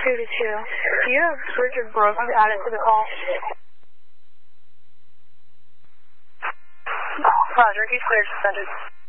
2 to 2. Do you have Richard Brooks added to the call? Roger, he's cleared suspended.